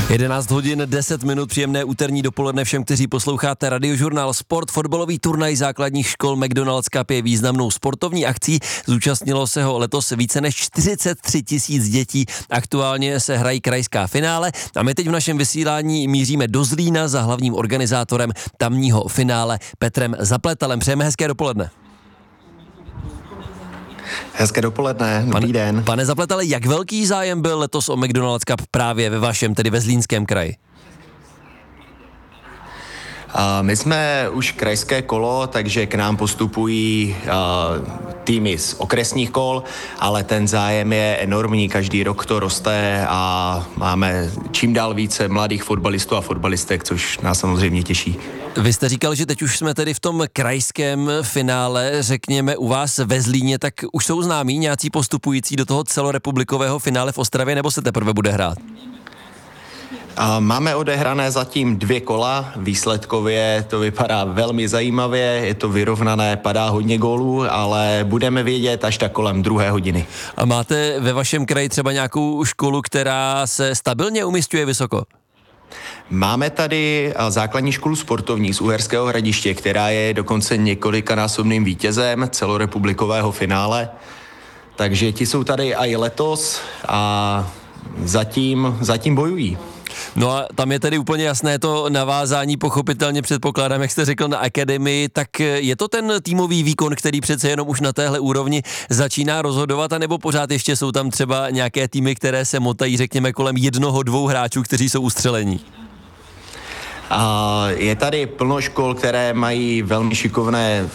11 hodin 10 minut, příjemné úterní dopoledne všem, kteří posloucháte Radiožurnál Sport. Fotbalový turnaj základních škol McDonald's Cup je významnou sportovní akcí. Zúčastnilo se ho letos více než 43 000 dětí. Aktuálně se hrají krajská finále a my teď v našem vysílání míříme do Zlína za hlavním organizátorem tamního finále Petrem Zapletalem. Přejeme hezké dopoledne. Hezké dopoledne, dobrý den. Pane Zapletale, jak velký zájem byl letos o McDonald's Cup právě ve vašem, tedy ve Zlínském kraji? My jsme už krajské kolo, takže k nám postupují týmy z okresních kol, ale ten zájem je enormní, každý rok to roste a máme čím dál více mladých fotbalistů a fotbalistek, což nás samozřejmě těší. Vy jste říkal, že teď už jsme tedy v tom krajském finále, řekněme u vás ve Zlíně, tak už jsou známí nějací postupující do toho celorepublikového finále v Ostravě, nebo se teprve bude hrát? Máme odehrané zatím 2 kola, výsledkově to vypadá velmi zajímavě, je to vyrovnané, padá hodně gólů, ale budeme vědět až tak kolem 2 hodiny. A máte ve vašem kraji třeba nějakou školu, která se stabilně umísťuje vysoko? Máme tady základní školu sportovní z Uherského Hradiště, která je dokonce několikanásobným vítězem celorepublikového finále, takže ti jsou tady i letos a zatím bojují. No a tam je tedy úplně jasné to navázání, pochopitelně předpokládám, jak jste řekl, na akademii, tak je to ten týmový výkon, který přece jenom už na téhle úrovni začíná rozhodovat, anebo pořád ještě jsou tam třeba nějaké týmy, které se motají, řekněme, kolem 1-2 hráčů, kteří jsou ustřelení? Je tady plno škol, které mají velmi šikovné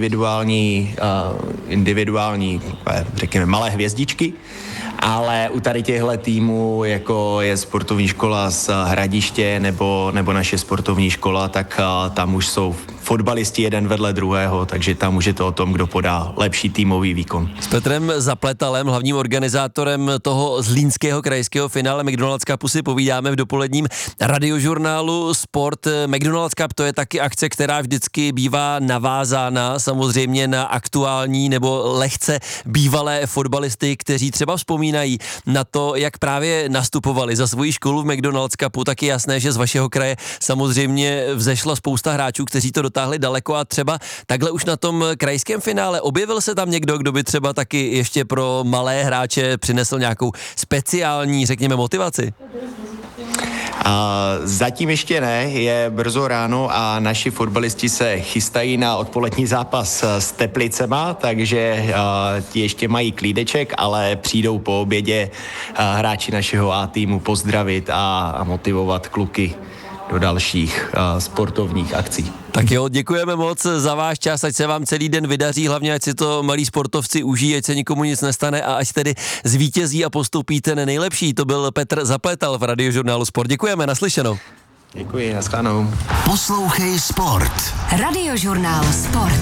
individuální, řekněme, malé hvězdičky, ale u tady těchto týmů, jako je sportovní škola z Hradiště nebo naše sportovní škola, tak tam už jsou fotbalisti jeden vedle druhého, takže tam už je to o tom, kdo podá lepší týmový výkon. S Petrem Zapletalem, hlavním organizátorem toho zlínského krajského finále McDonald's Cupu, si povídáme v dopoledním radiožurnálu Sport. McDonald's Cup, to je taky akce, která vždycky bývá navázána samozřejmě na aktuální nebo lehce bývalé fotbalisty, kteří třeba vzpomínají na to, jak právě nastupovali za svoji školu v McDonald's Cupu. Tak je jasné, že z vašeho kraje samozřejmě vzešla spousta hráčů, kteří to dotáhli daleko a třeba takhle už na tom krajském finále objevil se tam někdo, kdo by třeba taky ještě pro malé hráče přinesl nějakou speciální, řekněme, motivaci? Zatím ještě ne, je brzo ráno a naši fotbalisti se chystají na odpolední zápas s Teplicema, takže ti ještě mají klídeček, ale přijdou po obědě hráči našeho A týmu pozdravit a motivovat kluky do dalších sportovních akcí. Tak jo, děkujeme moc za váš čas, ať se vám celý den vydaří, hlavně ať si to malí sportovci užijí, ať se nikomu nic nestane a ať tedy zvítězí a postoupí ten nejlepší. To byl Petr Zapletal v Radiožurnálu Sport. Děkujeme, naslyšenou. Děkuji, nashledanou. Poslouchej Sport. Radiožurnál Sport.